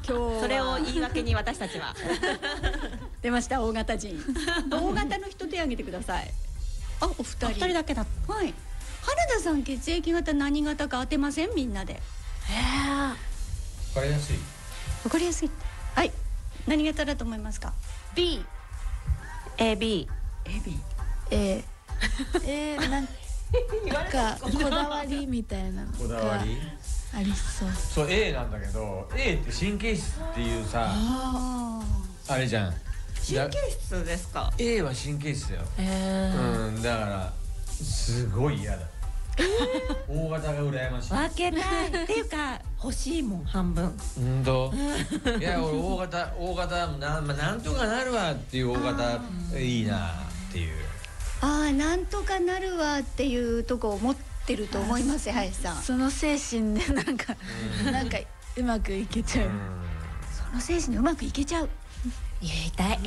今日それを言い訳に私たちは出ました。大型人。大型の人手挙げてください。あ、お二人。 お二人だけだ。 はい。原田さん血液型何型か当てません？みんなで。 わかりやすい。 わかりやすい。はい。何型だと思いますか？ B AB AB。 なんかこだわりみたいなのこだわりありそう。 そう A なんだけど A って神経質っていうさあれじゃん。 神経質ですか？ A は神経質だよ。だからすごい嫌だ。大型が羨ましい。 分けたいっていうか欲しいもん半分。 いや俺大型なんとかなるわっていう大型いいなっていう。 なんとかなるわっていうとこを持ってると思いますよ、林さん。 その精神でなんかうまくいけちゃう。 その精神でうまくいけちゃう。 言いたい。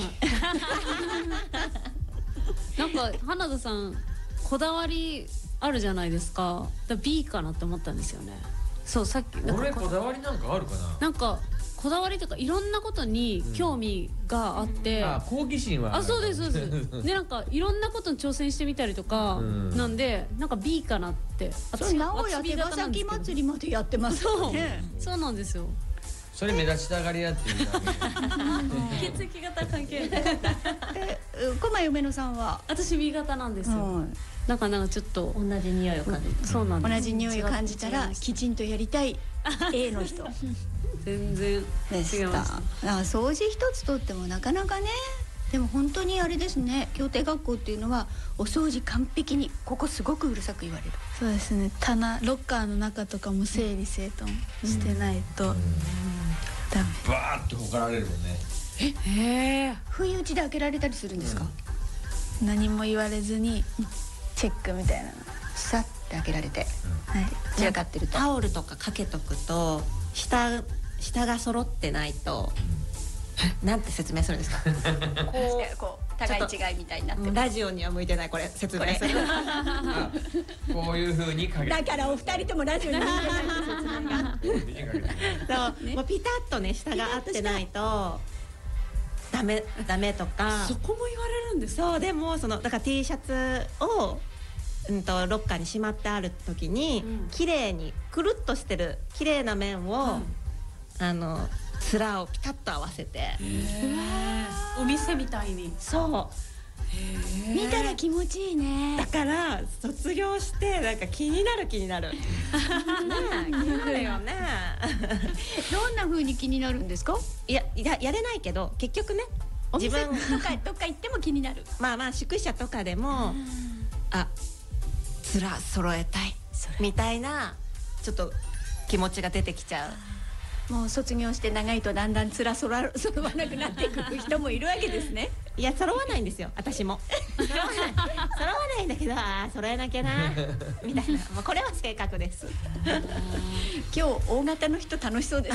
なんか花田さんこだわりあるじゃないですか。B かなって思ったんですよね。そう、さっき俺こだわりなんかあるかな。 なんかこだわりとかいろんなことに興味があって、 好奇心はそうですそうですでなんかいろんなことに挑戦してみたりとか、なんでなんか B かなって。 そう、名古屋手羽先祭りまでやってますよね。 そうなんですよ。 それ目立ちたがり屋っていうだけ。 血液型関係ない。 駒嫁野さんは？ 私 B 型なんですよ。なんかちょっと同じ匂いを感じる。 そうなんです。 同じ匂いを感じたらきちんとやりたい A の人全然でした。掃除一つとってもなかなかね。でも本当にあれですね、協定学校っていうのはお掃除完璧に、ここすごくうるさく言われる。 そうですね。ロッカーの中とかも整理整頓してないとダメ。 バーってほかられるもんね。 不意打ちで開けられたりするんですか？ 何も言われずにチェックみたいなのさって開けられて、散らかってると。 タオルとかかけとくと下が揃ってないと、なんて説明するんですか？ こう互い違いみたいになってる。 ラジオには向いてない、これ説明する。 こういう風にかけだからお二人ともラジオに向いてないって説明が。 そう、もうピタッとね下が合ってないとダメとか。 そこも言われるんですか？ そう、でもだから T シャツをロッカーにしまってある時に綺麗にくるっとしてる綺麗な面をつらをピタッと合わせて、 お店みたいに。 そう見たら気持ちいいね。 だから卒業してなんか気になる気になるねえ、気になるよね。 どんな風に気になるんですか？ やれないけど結局ね、 お店とかどっか行っても気になる。 宿舎とかでもつら揃えたいみたいなちょっと気持ちが出てきちゃう。 もう卒業して長いとだんだん面揃わなくなっていく人もいるわけですね。 いや、揃わないんですよ、私も。揃わないんだけど、揃えなきゃなみたいな。これは性格です。 今日大型の人楽しそうです。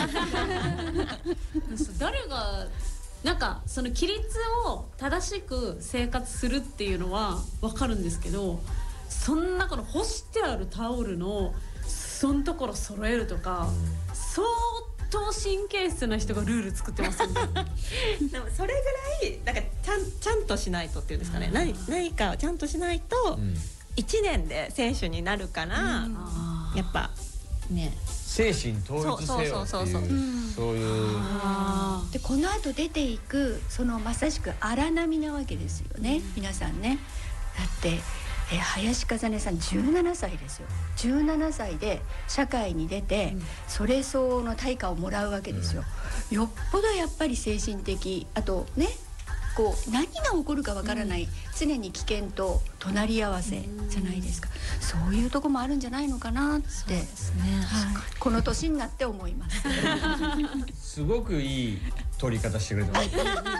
誰がなんかその規律を正しく生活するっていうのは分かるんですけど、そんなこの干してあるタオルのそのところ揃えるとか、相当神経質な人がルール作ってますよね。 でもそれぐらいなんかちゃんとしないとっていうんですかね、何かをちゃんとしないと1年で選手になるから、やっぱね、 精神統一せよっていうそういうで、この後出ていくそのまさしく荒波なわけですよね、皆さんね。だって林香音さん17歳ですよ。17歳で社会に出て、それ相応の対価をもらうわけですよ。よっぽどやっぱり精神的、あとね、こう何が起こるかわからない、常に危険と隣り合わせじゃないですか。そういうとこもあるんじゃないのかなって、この年になって思います。 すごくいい取り方してくれてます。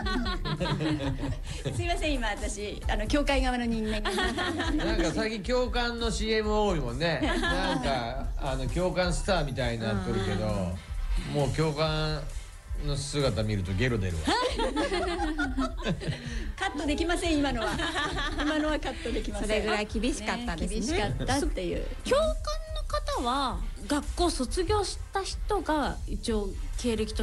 すいません、今私教会側の人間なんか最近教官の CM 多いもんね。なんか教官スターみたいになっとるけど、もう教官の姿見るとゲロ出るわ。 カットできません、今のはカットできません。 それぐらい厳しかったですね。 厳しかったっていう。 教官の方は学校卒業した人が一応経歴と